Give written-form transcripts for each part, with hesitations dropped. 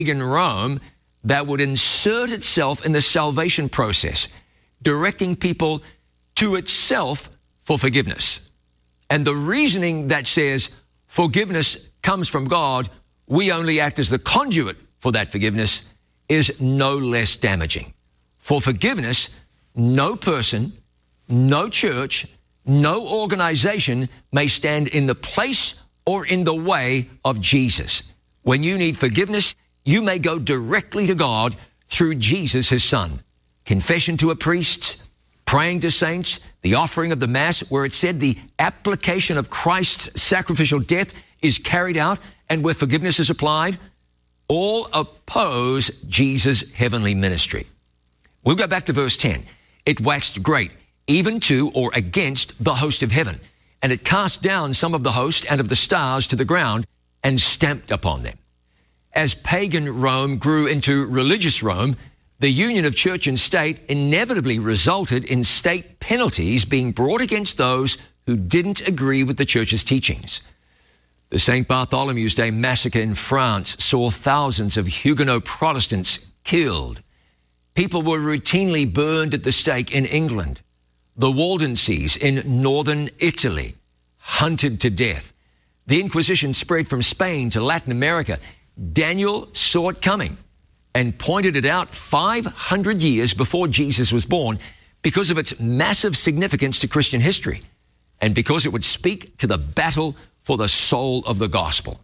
pagan Rome that would insert itself in the salvation process, directing people to itself for forgiveness. And the reasoning that says forgiveness comes from God, we only act as the conduit for that forgiveness, is no less damaging. For forgiveness, no person, no church, no organization may stand in the place or in the way of Jesus. When you need forgiveness, you may go directly to God through Jesus, his son. Confession to a priest, praying to saints, the offering of the Mass, where it said the application of Christ's sacrificial death is carried out and where forgiveness is applied, all oppose Jesus' heavenly ministry. We'll go back to verse 10. It waxed great, even to or against the host of heaven, and it cast down some of the host and of the stars to the ground and stamped upon them. As pagan Rome grew into religious Rome, the union of church and state inevitably resulted in state penalties being brought against those who didn't agree with the church's teachings. The St. Bartholomew's Day massacre in France saw thousands of Huguenot Protestants killed. People were routinely burned at the stake in England. The Waldenses in northern Italy hunted to death. The Inquisition spread from Spain to Latin America. Daniel saw it coming and pointed it out 500 years before Jesus was born because of its massive significance to Christian history and because it would speak to the battle for the soul of the gospel.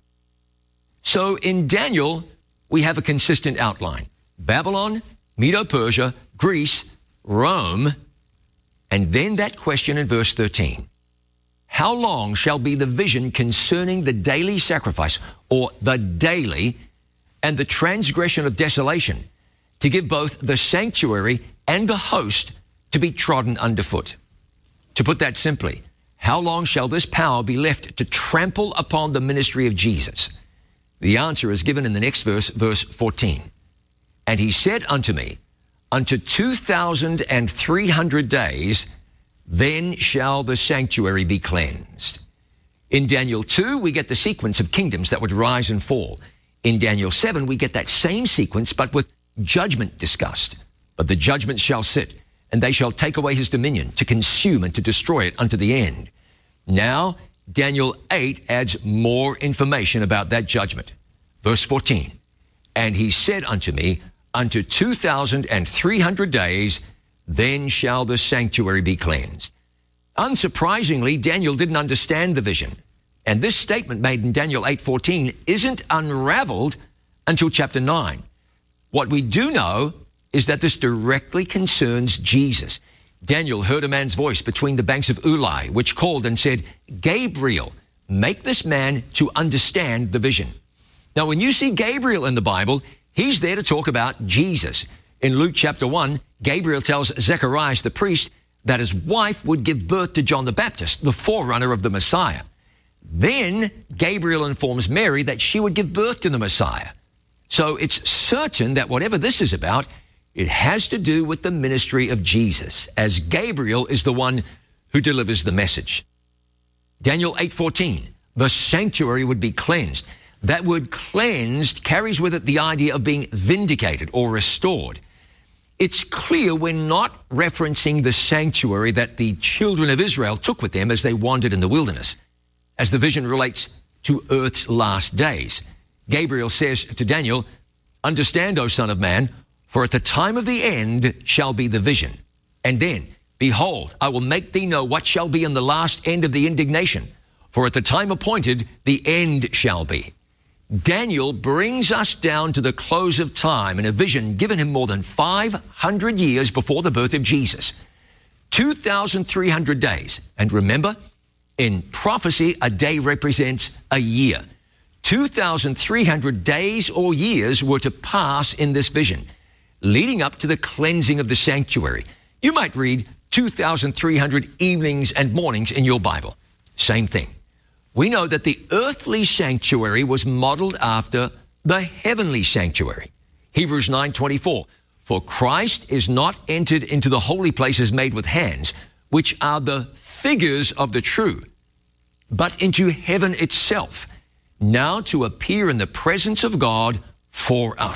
So in Daniel, we have a consistent outline. Babylon, Medo-Persia, Greece, Rome, and then that question in verse 13. How long shall be the vision concerning the daily sacrifice, or the daily, and the transgression of desolation, to give both the sanctuary and the host to be trodden underfoot? To put that simply, how long shall this power be left to trample upon the ministry of Jesus? The answer is given in the next verse, verse 14. And he said unto me, unto 2,300 days, then shall the sanctuary be cleansed. In Daniel 2, we get the sequence of kingdoms that would rise and fall. In Daniel 7, we get that same sequence, but with judgment discussed. But the judgment shall sit, and they shall take away his dominion, to consume and to destroy it unto the end. Now, Daniel 8 adds more information about that judgment. Verse 14, and he said unto me, unto 2,300 days, then shall the sanctuary be cleansed. Unsurprisingly, Daniel didn't understand the vision. And this statement made in Daniel 8:14 isn't unraveled until chapter 9. What we do know is that this directly concerns Jesus. Daniel heard a man's voice between the banks of Ulai, which called and said, Gabriel, make this man to understand the vision. Now, when you see Gabriel in the Bible, he's there to talk about Jesus. In Luke chapter 1, Gabriel tells Zacharias the priest that his wife would give birth to John the Baptist, the forerunner of the Messiah. Then Gabriel informs Mary that she would give birth to the Messiah. So it's certain that whatever this is about, it has to do with the ministry of Jesus, as Gabriel is the one who delivers the message. Daniel 8:14, the sanctuary would be cleansed. That word cleansed carries with it the idea of being vindicated or restored. It's clear we're not referencing the sanctuary that the children of Israel took with them as they wandered in the wilderness, as the vision relates to earth's last days. Gabriel says to Daniel, understand, O son of man, for at the time of the end shall be the vision. And then, behold, I will make thee know what shall be in the last end of the indignation. For at the time appointed, the end shall be. Daniel brings us down to the close of time in a vision given him more than 500 years before the birth of Jesus. 2,300 days. And remember, in prophecy, a day represents a year. 2,300 days or years were to pass in this vision, leading up to the cleansing of the sanctuary. You might read 2,300 evenings and mornings in your Bible. Same thing. We know that the earthly sanctuary was modeled after the heavenly sanctuary. Hebrews 9:24, for Christ is not entered into the holy places made with hands, which are the figures of the true, but into heaven itself, now to appear in the presence of God for us.